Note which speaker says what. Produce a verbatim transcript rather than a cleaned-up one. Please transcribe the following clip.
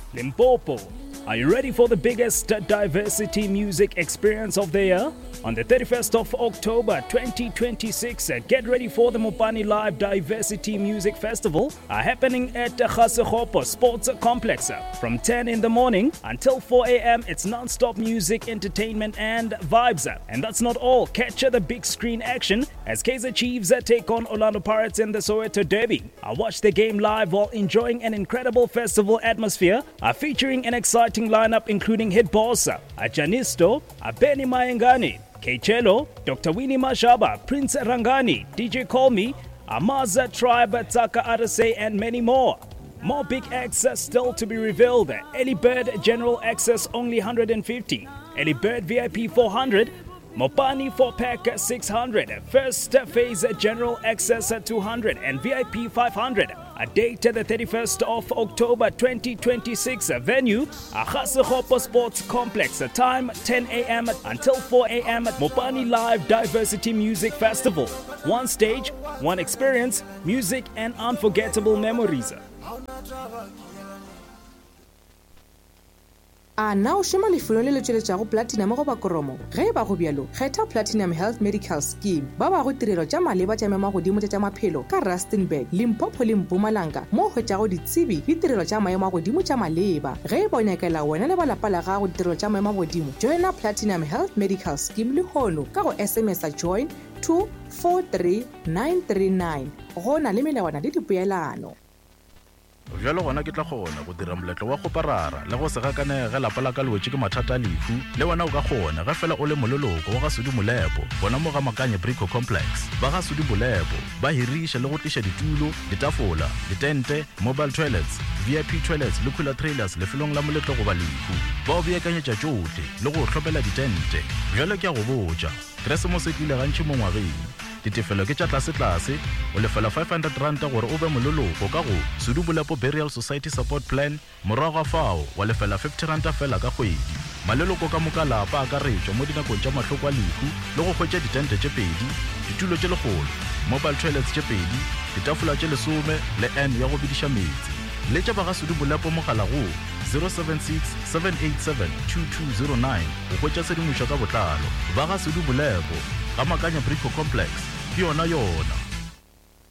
Speaker 1: Limpopo. Are you ready for the biggest diversity music experience of the year? On the thirty-first of October twenty twenty-six, get ready for the Mopani Live Diversity Music Festival uh, happening at the Kgasekgopo Sports Complex. From ten in the morning until four a.m. it's non-stop music, entertainment and vibes. And that's not all. Catch the big screen action as Kaizer Chiefs take on Orlando Pirates in the Soweto Derby. I watch the game live while enjoying an incredible festival atmosphere uh, featuring an exciting lineup including Hit Boss, Ajanisto, Benny Mayengani, Kechelo, Doctor Winnie Mashaba, Prince Rangani, D J Call Me, Amaza Tribe, Taka Arase and many more. More big acts still to be revealed. Early Bird General Access only one hundred fifty, Early Bird V I P four hundred, Mopani four pack six hundred, First Phase General Access two hundred and V I P five hundred. A date the thirty-first of October twenty twenty-six. Venue Kgasekgopo Sports Complex. Time ten a.m. until four a.m. Mopani Live Diversity Music Festival. One stage, one experience, music and unforgettable memories.
Speaker 2: A now shema lefulo le le tšweletšago platinum go bakoromo ge ba go bjalo kgetha Platinum Health Medical Scheme ba ba go tirelo tša maleba tša mema godimo tša maphelo ka Rustenburg, Limpopo le Mpumalanga mo hwetšago ditsebi le tirelo tša maemo a godimo tša maleba ge ba nyakela wena le ba lapa la gago tirelo tša maemo a godimo joina Platinum Health Medical Scheme le hono ka go S M S a join two four three nine three nine go na le melawana le dipeelano.
Speaker 3: Jalo gona ke tla gona go dira moletlo wa go parara le go se gakane ge lapa la ka lwetse ke mathata a lefu le wena o ka gona ge fela o le mololoko wa ga Sudi Molepo bona mo ga Makanye Brico Complex ba ga Sudi Molepo ba hirisha le go tlisha ditulo, ditafola, ditente, mobile toilets, V I P toilets le cooler trailers le felong la moletlo go ba lefu ba o beakanyetša tšohle le go hlopela ditente. Jalo ke a go botša Christmas e tlile gantši mo ngwageng ditefelo ke tša tlase-tlase o lefela five hundred rand gore o be mololoko ka go Sudi Molepo Burial Society Support Plan morago ga fao wa lefela fifty rand fela ka kgwedi. Maleloko ka moka lapa a ka retšwa mo dinakong tša mahloko a lehu le go hwetša ditente tše pedi, ditulo tše legolo, mobile toilets tše pedi, ditafola tše lesome le N ya go bediša metsi. Le tša ba ga Sudi Molepo mogala go zero seven six seven eight seven two two zero nine go hwetša sedimošo ka botlalo. Ba ga Sudi Molepo ga Makanye Brico Complex ke yona yona.